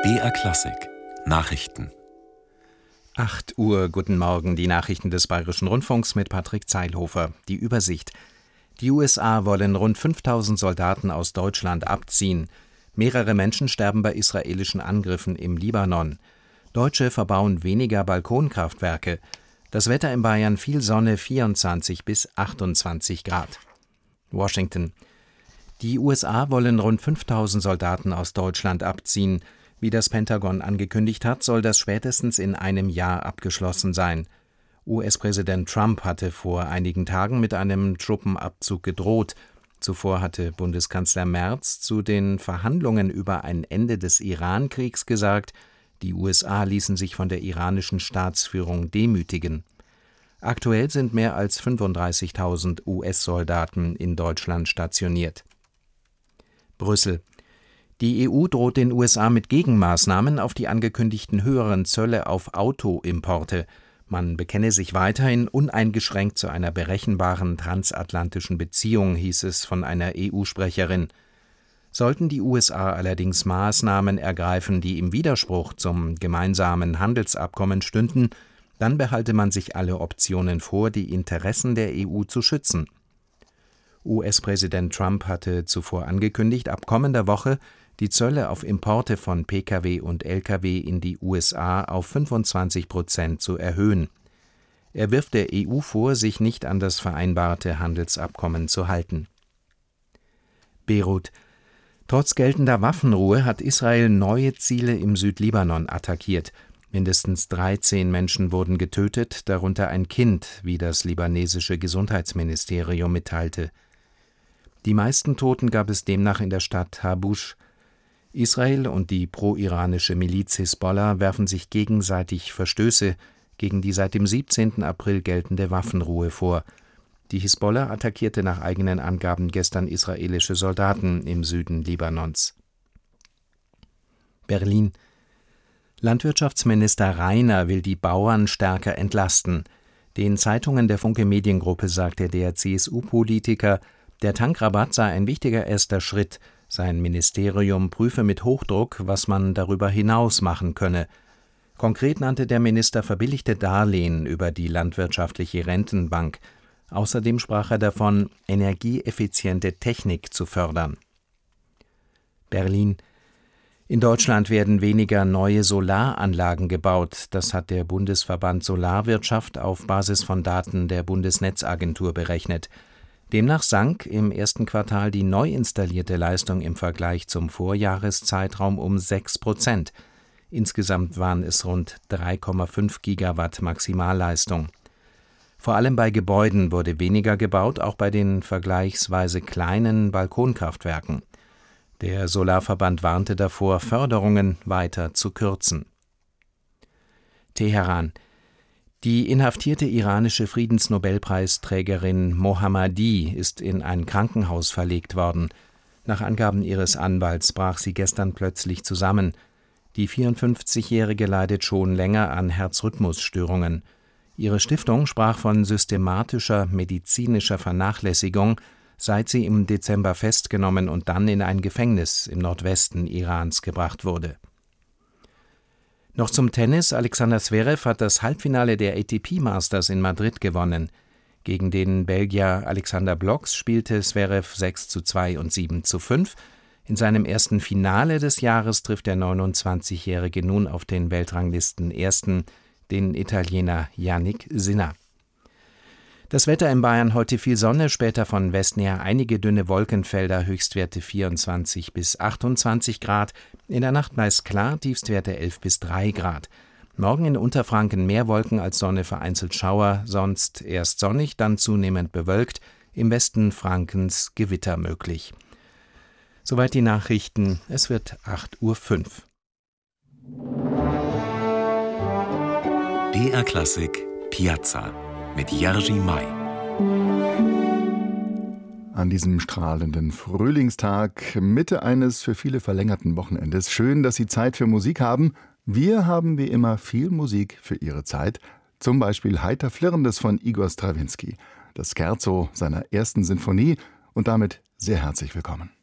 BR Klassik Nachrichten. 8 Uhr, guten Morgen, die Nachrichten des Bayerischen Rundfunks mit Patrick Zeilhofer. Die Übersicht. Die USA wollen rund 5000 Soldaten aus Deutschland abziehen. Mehrere Menschen sterben bei israelischen Angriffen im Libanon. Deutsche verbauen weniger Balkonkraftwerke. Das Wetter in Bayern: viel Sonne, 24 bis 28 Grad. Washington. Die USA wollen rund 5000 Soldaten aus Deutschland abziehen. Wie das Pentagon angekündigt hat, soll das spätestens in einem Jahr abgeschlossen sein. US-Präsident Trump hatte vor einigen Tagen mit einem Truppenabzug gedroht. Zuvor hatte Bundeskanzler Merz zu den Verhandlungen über ein Ende des Iran-Kriegs gesagt, die USA ließen sich von der iranischen Staatsführung demütigen. Aktuell sind mehr als 35.000 US-Soldaten in Deutschland stationiert. Brüssel. Die EU droht den USA mit Gegenmaßnahmen auf die angekündigten höheren Zölle auf Autoimporte. Man bekenne sich weiterhin uneingeschränkt zu einer berechenbaren transatlantischen Beziehung, hieß es von einer EU-Sprecherin. Sollten die USA allerdings Maßnahmen ergreifen, die im Widerspruch zum gemeinsamen Handelsabkommen stünden, dann behalte man sich alle Optionen vor, die Interessen der EU zu schützen. US-Präsident Trump hatte zuvor angekündigt, ab kommender Woche die Zölle auf Importe von Pkw und Lkw in die USA auf 25% zu erhöhen. Er wirft der EU vor, sich nicht an das vereinbarte Handelsabkommen zu halten. Beirut. Trotz geltender Waffenruhe hat Israel neue Ziele im Südlibanon attackiert. Mindestens 13 Menschen wurden getötet, darunter ein Kind, wie das libanesische Gesundheitsministerium mitteilte. Die meisten Toten gab es demnach in der Stadt Habush. Israel und die pro-iranische Miliz Hisbollah werfen sich gegenseitig Verstöße gegen die seit dem 17. April geltende Waffenruhe vor. Die Hisbollah attackierte nach eigenen Angaben gestern israelische Soldaten im Süden Libanons. Berlin. Landwirtschaftsminister Rainer will die Bauern stärker entlasten. Den Zeitungen der Funke Mediengruppe sagte der CSU-Politiker, der Tankrabatt sei ein wichtiger erster Schritt. Sein Ministerium prüfe mit Hochdruck, was man darüber hinaus machen könne. Konkret nannte der Minister verbilligte Darlehen über die landwirtschaftliche Rentenbank. Außerdem sprach er davon, energieeffiziente Technik zu fördern. Berlin. In Deutschland werden weniger neue Solaranlagen gebaut. Das hat der Bundesverband Solarwirtschaft auf Basis von Daten der Bundesnetzagentur berechnet. Demnach sank im ersten Quartal die neu installierte Leistung im Vergleich zum Vorjahreszeitraum um 6%. Insgesamt waren es rund 3,5 Gigawatt Maximalleistung. Vor allem bei Gebäuden wurde weniger gebaut, auch bei den vergleichsweise kleinen Balkonkraftwerken. Der Solarverband warnte davor, Förderungen weiter zu kürzen. Teheran. Die inhaftierte iranische Friedensnobelpreisträgerin Mohammadi ist in ein Krankenhaus verlegt worden. Nach Angaben ihres Anwalts brach sie gestern plötzlich zusammen. Die 54-Jährige leidet schon länger an Herzrhythmusstörungen. Ihre Stiftung sprach von systematischer medizinischer Vernachlässigung, seit sie im Dezember festgenommen und dann in ein Gefängnis im Nordwesten Irans gebracht wurde. Noch zum Tennis. Alexander Zverev hat das Halbfinale der ATP Masters in Madrid gewonnen. Gegen den Belgier Alexander Bloks spielte Zverev 6:2 und 7:5. In seinem ersten Finale des Jahres trifft der 29-Jährige nun auf den Weltranglisten-Ersten, den Italiener Jannik Sinner. Das Wetter in Bayern: heute viel Sonne, später von Westen her einige dünne Wolkenfelder, Höchstwerte 24 bis 28 Grad. In der Nacht meist klar, Tiefstwerte 11 bis 3 Grad. Morgen in Unterfranken mehr Wolken als Sonne, vereinzelt Schauer, sonst erst sonnig, dann zunehmend bewölkt, im Westen Frankens Gewitter möglich. Soweit die Nachrichten, es wird 8:05 Uhr. BR Klassik Piazza mit Jerzy May. An diesem strahlenden Frühlingstag, Mitte eines für viele verlängerten Wochenendes. Schön, dass Sie Zeit für Musik haben. Wir haben wie immer viel Musik für Ihre Zeit. Zum Beispiel Heiter Flirrendes von Igor Strawinski. Das Scherzo seiner ersten Sinfonie. Und damit sehr herzlich willkommen.